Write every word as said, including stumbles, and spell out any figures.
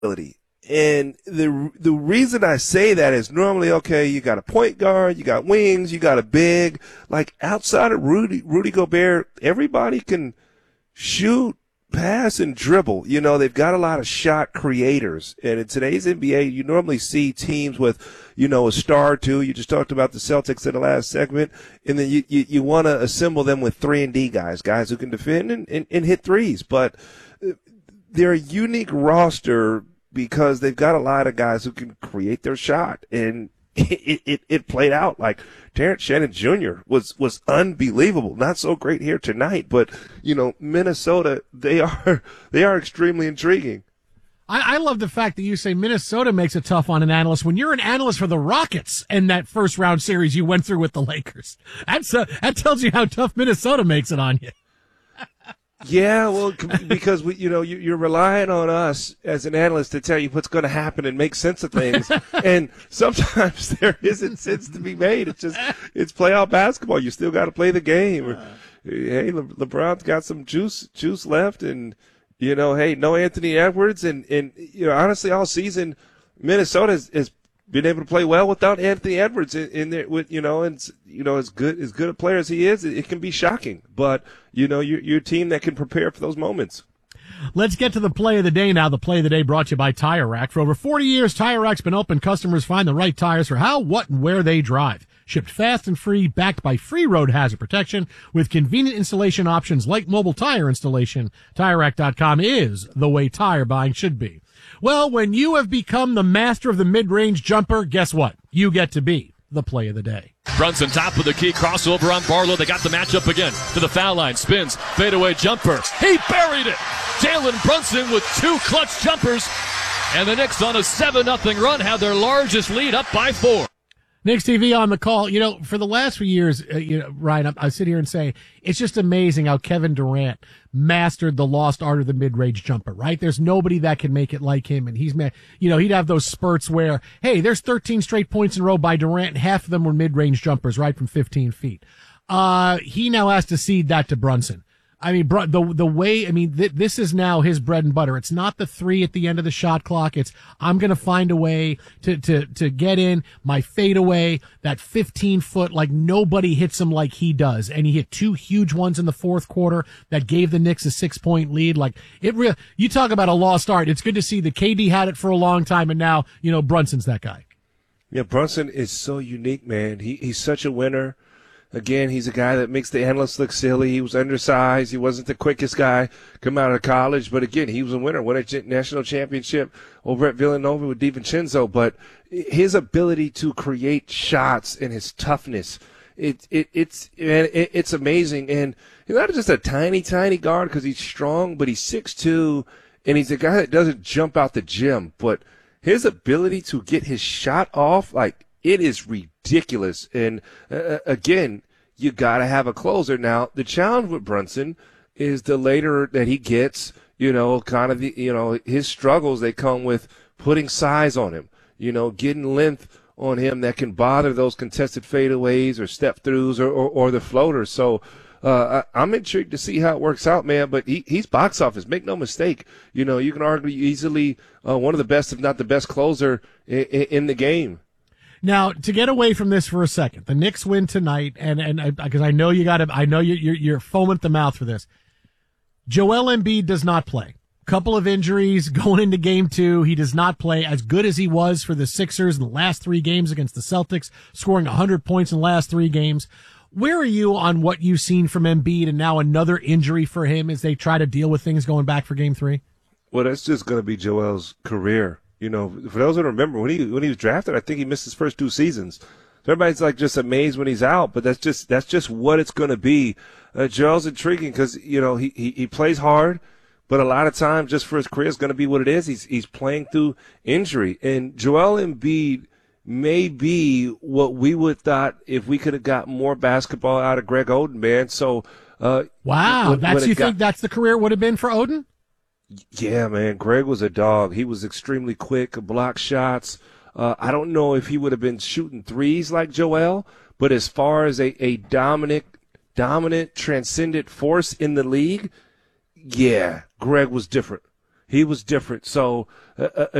ability. And the the reason I say that is normally, okay, you got a point guard, you got wings, you got a big. Like outside of Rudy, Rudy Gobert, everybody can shoot, pass, and dribble. You know, they've got a lot of shot creators. And in today's N B A, you normally see teams with, you know, a star or two. You just talked about the Celtics in the last segment. And then you, you, you want to assemble them with three and D guys, guys who can defend and, and, and hit threes. But they're a unique roster because they've got a lot of guys who can create their shot. And it, it, it played out. Like Terrence Shannon Junior was, was unbelievable. Not so great here tonight, but, you know, Minnesota, they are, they are extremely intriguing. I, I love the fact that you say Minnesota makes it tough on an analyst when you're an analyst for the Rockets in that first round series you went through with the Lakers. That's, uh, that tells you how tough Minnesota makes it on you. Yeah, well, because we, you know, you, you're relying on us as an analyst to tell you what's going to happen and make sense of things, and sometimes there isn't sense to be made. It's just it's playoff basketball. You still got to play the game. Uh, hey, Le- LeBron's got some juice juice left, and you know, hey, no Anthony Edwards, and and you know, honestly, all season Minnesota has, has been able to play well without Anthony Edwards in, in there. With you know, and you know, as good as good a player as he is, it, it can be shocking, but. You know, you're, you're a team that can prepare for those moments. Let's get to the play of the day now. The play of the day brought to you by Tire Rack. For over forty years, Tire Rack's been open. Customers find the right tires for how, what, and where they drive. Shipped fast and free, backed by free road hazard protection with convenient installation options like mobile tire installation. Tire Rack dot com is the way tire buying should be. Well, when you have become the master of the mid-range jumper, guess what? You get to be the play of the day. Brunson top of the key, crossover on Barlow. They got the matchup again. To the foul line, spins, fadeaway jumper. He buried it. Jalen Brunson with two clutch jumpers. And the Knicks on a seven nothing run have their largest lead up by four. Knicks T V on the call. You know, for the last few years, uh, you know, Ryan, I, I sit here and say, it's just amazing how Kevin Durant mastered the lost art of the mid-range jumper, right? There's nobody that can make it like him. And he's, you know, he'd have those spurts where, hey, there's thirteen straight points in a row by Durant, and half of them were mid-range jumpers, right from fifteen feet. Uh, he now has to cede that to Brunson. I mean, the the way, I mean, th- this is now his bread and butter. It's not the three at the end of the shot clock. It's, I'm going to find a way to, to, to get in my fadeaway, that fifteen foot, like nobody hits him like he does. And he hit two huge ones in the fourth quarter that gave the Knicks a six point lead. Like it real, you talk about a lost art. It's good to see that K D had it for a long time. And now, you know, Brunson's that guy. Yeah, Brunson is so unique, man. He, he's such a winner. Again, he's a guy that makes the analysts look silly. He was undersized. He wasn't the quickest guy come out of college. But, again, he was a winner, won a national championship over at Villanova with DiVincenzo. But his ability to create shots and his toughness, it, it, it's it, it's amazing. And he's not just a tiny, tiny guard because he's strong, but he's six two, and he's a guy that doesn't jump out the gym. But his ability to get his shot off, like, it is ridiculous. And, uh, again, you got to have a closer. Now, the challenge with Brunson is the later that he gets, you know, kind of the, you know, his struggles, they come with putting size on him, you know, getting length on him that can bother those contested fadeaways or step throughs or, or, or the floaters. So, uh, I, I'm intrigued to see how it works out, man, but he, he's box office. Make no mistake. You know, you can argue easily, uh, one of the best, if not the best closer in, in the game. Now, to get away from this for a second, the Knicks win tonight, and and because I, I know you got to, I know you, you're you're foaming at the mouth for this. Joel Embiid does not play. Couple of injuries going into game two. He does not play. As good as he was for the Sixers in the last three games against the Celtics, scoring one hundred points in the last three games. Where are you on what you've seen from Embiid and now another injury for him as they try to deal with things going back for game three? Well, that's just going to be Joel's career. You know, for those who remember, when he when he was drafted, I think he missed his first two seasons. So everybody's like just amazed when he's out, but that's just that's just what it's going to be. Uh, Joel's intriguing because, you know, he, he, he plays hard, but a lot of times just for his career is going to be what it is. He's he's playing through injury. And Joel Embiid may be what we would thought if we could have got more basketball out of Greg Oden, man. So, uh, wow, when, that's when you got, think that's the career would have been for Oden? Yeah, man, Greg was a dog. He was extremely quick, block shots. Uh, I don't know if he would have been shooting threes like Joel, but as far as a, a dominant, dominant, transcendent force in the league, yeah, Greg was different. He was different. So uh,